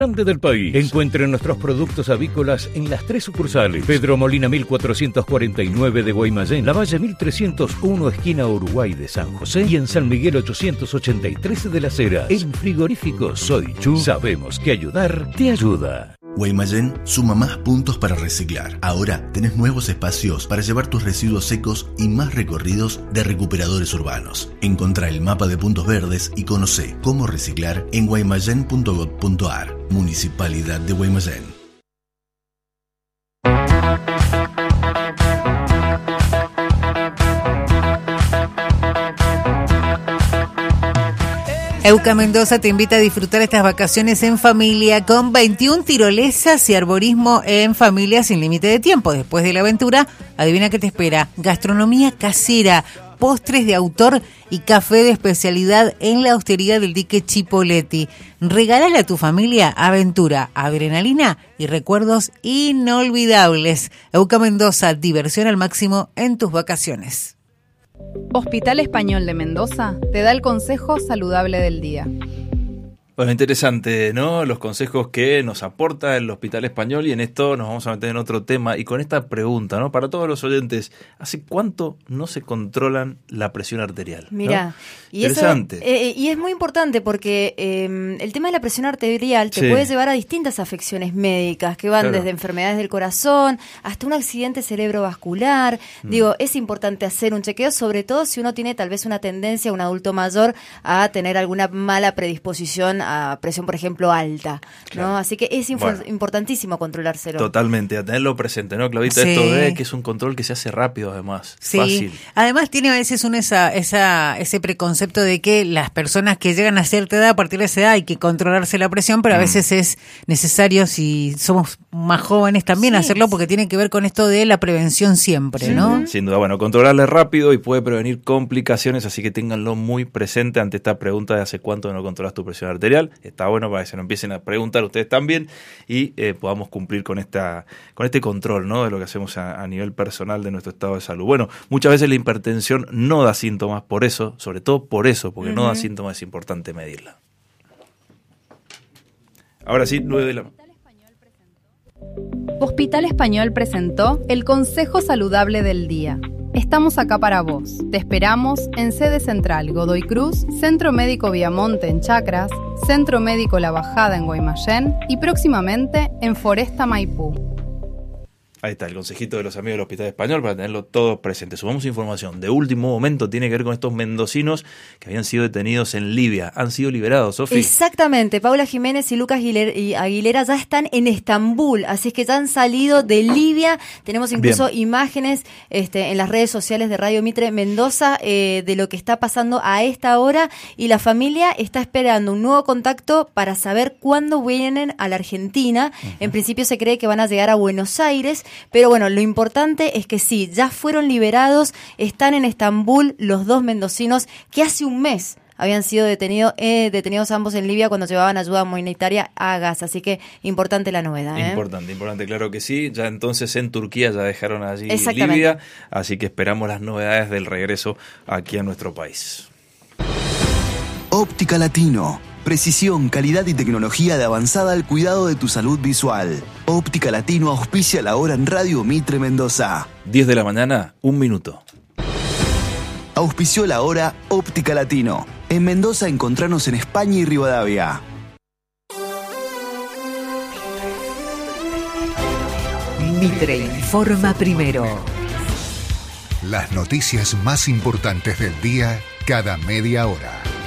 grande del país. Encuentre nuestros productos avícolas en las 3 sucursales: Pedro Molina 1449 de Guaymallén, Lavalle 1301 esquina Uruguay de San José y en San Miguel 883 de Las Heras. En Frigorífico Soichu sabemos que ayudar te ayuda. Guaymallén suma más puntos para reciclar. Ahora tenés nuevos espacios para llevar tus residuos secos y más recorridos de recuperadores urbanos. Encontrá el mapa de puntos verdes y conocé cómo reciclar en guaymallén.gov.ar. Municipalidad de Guaymallén. Euca Mendoza te invita a disfrutar estas vacaciones en familia con 21 tirolesas y arborismo en familia sin límite de tiempo. Después de la aventura, adivina qué te espera: gastronomía casera, postres de autor y café de especialidad en la hostería del Dique Chipoleti. Regálale a tu familia aventura, adrenalina y recuerdos inolvidables. Euca Mendoza, diversión al máximo en tus vacaciones. Hospital Español de Mendoza te da el consejo saludable del día. Bueno, interesante, ¿no? Los consejos que nos aporta el Hospital Español, y en esto nos vamos a meter en otro tema y con esta pregunta, ¿no? Para todos los oyentes, ¿hace cuánto no se controlan la presión arterial? Mirá, ¿no? y Interesante. Eso, y es muy importante porque el tema de la presión arterial te puede llevar a distintas afecciones médicas que van desde enfermedades del corazón hasta un accidente cerebrovascular. Digo, es importante hacer un chequeo, sobre todo si uno tiene tal vez una tendencia, un adulto mayor, a tener alguna mala predisposición a presión, por ejemplo, alta, ¿no? Así que es importantísimo controlárselo. Totalmente, a tenerlo presente, ¿no, Clavita? Esto de que es un control que se hace rápido, además, fácil. Además tiene a veces ese preconcepto de que las personas que llegan a cierta edad, a partir de esa edad hay que controlarse la presión, pero a veces es necesario, si somos más jóvenes, también hacerlo, porque tiene que ver con esto de la prevención siempre, ¿no? Sin duda, bueno, controlarle rápido y puede prevenir complicaciones, así que ténganlo muy presente ante esta pregunta de hace cuánto no controlas tu presión arterial. Está bueno para que se nos empiecen a preguntar ustedes también y podamos cumplir con este control, ¿no? De lo que hacemos a nivel personal de nuestro estado de salud. Bueno, muchas veces la hipertensión no da síntomas, por eso, sobre todo por eso, porque no da síntomas, es importante medirla. Ahora sí, 9 de la... Hospital Español presentó el Consejo Saludable del Día. Estamos acá para vos. Te esperamos en sede central Godoy Cruz, Centro Médico Viamonte en Chacras, Centro Médico La Bajada en Guaymallén y próximamente en Foresta Maipú. Ahí está, el consejito de los amigos del Hospital Español para tenerlo todo presente. Sumamos información de último momento, tiene que ver con estos mendocinos que habían sido detenidos en Libia. Han sido liberados, Sofi. Exactamente, Paula Jiménez y Lucas Aguilera ya están en Estambul, así es que ya han salido de Libia. Tenemos incluso imágenes en las redes sociales de Radio Mitre Mendoza de lo que está pasando a esta hora, y la familia está esperando un nuevo contacto para saber cuándo vienen a la Argentina. En principio se cree que van a llegar a Buenos Aires, pero bueno, lo importante es que sí, ya fueron liberados, están en Estambul los dos mendocinos que hace un mes habían sido detenidos ambos en Libia cuando llevaban ayuda humanitaria a Gaza, así que importante la novedad. Importante, claro que sí. Ya entonces en Turquía ya dejaron allí Libia, así que esperamos las novedades del regreso aquí a nuestro país. Óptica Latino. Precisión, calidad y tecnología de avanzada al cuidado de tu salud visual. Óptica Latino auspicia la hora en Radio Mitre Mendoza. 10 de la mañana, 1 minuto. Auspició la hora Óptica Latino. En Mendoza encontranos en España y Rivadavia. Mitre informa primero. Las noticias más importantes del día cada media hora.